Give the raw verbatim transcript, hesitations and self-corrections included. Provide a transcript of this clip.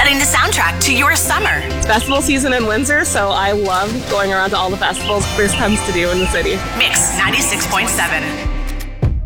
adding the soundtrack to your summer. It's festival season in Windsor, so I love going around to all the festivals Bruce comes to do in the city. Mix ninety-six point seven.